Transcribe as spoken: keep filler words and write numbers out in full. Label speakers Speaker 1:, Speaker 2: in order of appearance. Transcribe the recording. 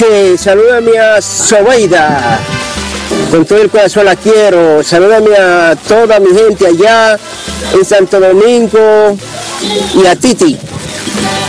Speaker 1: Salúdame a Sobeida, con todo el corazón la quiero. Salúdame a toda mi gente allá en Santo Domingo y a Titi.